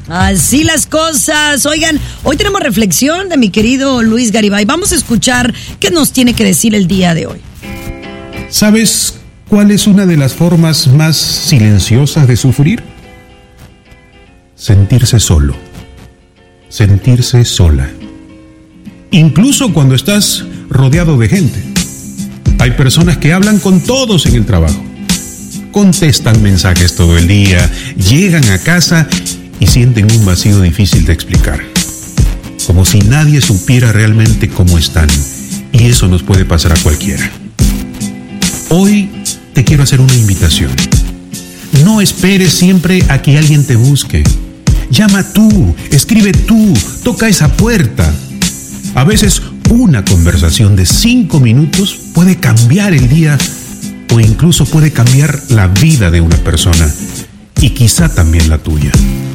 Así las cosas. Oigan, hoy tenemos reflexión de mi querido Luis Garibay. Vamos a escuchar qué nos tiene que decir el día de hoy. ¿Sabes cuál es una de las formas más silenciosas de sufrir? Sentirse solo. Sentirse sola. Incluso cuando estás rodeado de gente. Hay personas que hablan con todos en el trabajo. Contestan mensajes todo el día, llegan a casa y sienten un vacío difícil de explicar. Como si nadie supiera realmente cómo están. Y eso nos puede pasar a cualquiera. Hoy te quiero hacer una invitación. No esperes siempre a que alguien te busque. Llama tú, escribe tú, toca esa puerta. A veces una conversación de 5 minutos puede cambiar el día o incluso puede cambiar la vida de una persona y quizá también la tuya.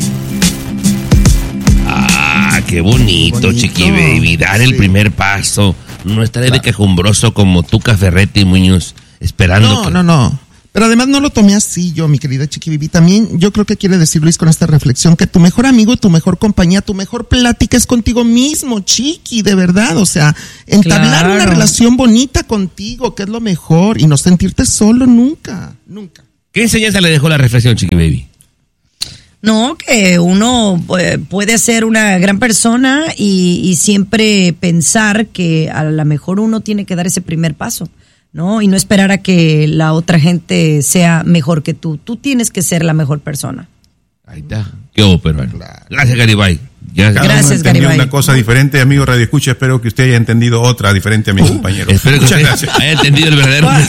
Ah, qué bonito, Chiqui Baby, dar el primer paso. No estaré de quejumbroso como tú, Ferretti y Muñoz, esperando. No. Pero además no lo tomé así yo, mi querida Chiqui Baby. También yo creo que quiere decir Luis con esta reflexión que tu mejor amigo, tu mejor compañía, tu mejor plática es contigo mismo, Chiqui, de verdad. O sea, entablar una relación bonita contigo, que es lo mejor, y no sentirte solo nunca. ¿Qué enseñanza le dejó la reflexión, Chiqui Baby? No, que uno puede ser una gran persona y siempre pensar que a lo mejor uno tiene que dar ese primer paso, ¿no? Y no esperar a que la otra gente sea mejor que tú. Tú tienes que ser la mejor persona. Ahí está. Qué ópera. Gracias, Garibay. Gracias, Garibay. Una cosa diferente, amigo Radio Escucha. Espero que usted haya entendido otra diferente a mi compañero. Espero que Muchas usted gracias. haya entendido el verdadero